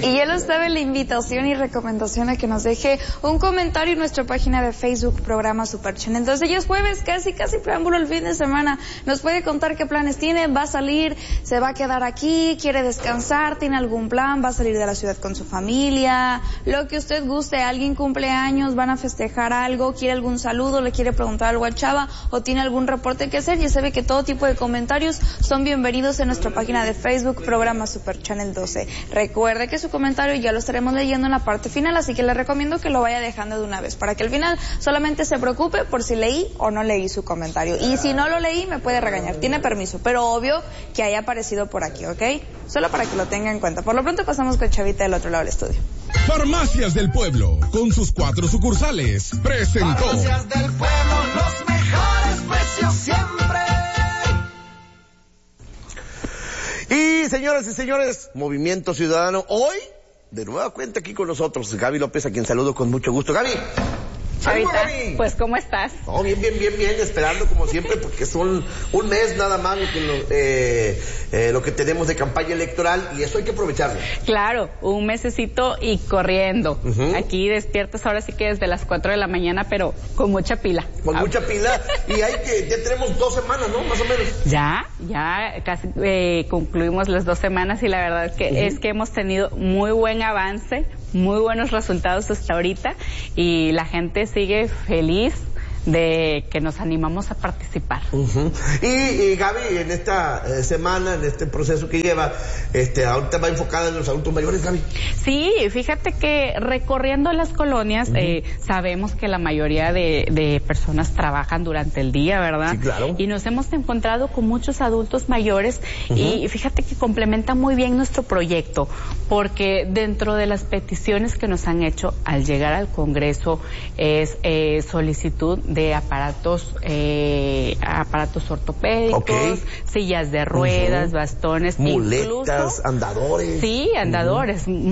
Y ya lo sabe, la invitación y recomendación a que nos deje un comentario en nuestra página de Facebook, programa Super Channel. Entonces ya es jueves, casi preámbulo el fin de semana. Nos puede contar qué planes tiene, va a salir, se va a quedar aquí, quiere descansar, tiene algún plan, va a salir de la ciudad con su familia, lo que usted guste, alguien cumple años, van a festejar algo, quiere algún saludo, le quiere preguntar algo a Chava o tiene algún reporte que hacer. Ya sabe que todo tipo de comentarios son bienvenidos en nuestra página de Facebook, programa Super Channel 12. Recuerde que su comentario ya lo estaremos leyendo en la parte final, así que le recomiendo que lo vaya dejando de una vez, para que al final solamente se preocupe por si leí o no leí su comentario. Y si no lo leí, me puede regañar, tiene permiso, pero obvio que haya aparecido por aquí, ¿ok? Solo para que lo tenga en cuenta. Por lo pronto pasamos con Chavita del otro lado del estudio. Farmacias del Pueblo, con sus 4 sucursales, presentó. Farmacias del Pueblo, los mejores precios siempre. Y señoras y señores, Movimiento Ciudadano, hoy, de nueva cuenta aquí con nosotros, Gaby López, a quien saludo con mucho gusto. Gaby. Chavita, pues ¿cómo estás? Oh, bien, esperando como siempre, porque son un mes nada más lo que tenemos de campaña electoral, y eso hay que aprovecharlo. Claro, un mesecito y corriendo. Aquí despiertas ahora sí que desde las 4 de la mañana, pero con mucha pila. Con mucha pila, y ya tenemos 2 semanas, ¿no? Más o menos. Ya casi concluimos las 2 semanas, y la verdad es que hemos tenido muy buen avance, muy buenos resultados hasta ahorita, y la gente sigue feliz de que nos animamos a participar. Y Gaby, en esta semana, en este proceso que lleva, ahorita va enfocada en los adultos mayores, Gaby. Sí, fíjate que recorriendo las colonias, sabemos que la mayoría de personas trabajan durante el día, ¿verdad? Sí, claro. Y nos hemos encontrado con muchos adultos mayores, y fíjate que complementa muy bien nuestro proyecto, porque dentro de las peticiones que nos han hecho al llegar al Congreso es solicitud de aparatos ortopédicos, sillas de ruedas, bastones, muletas, incluso, andadores. Sí, andadores.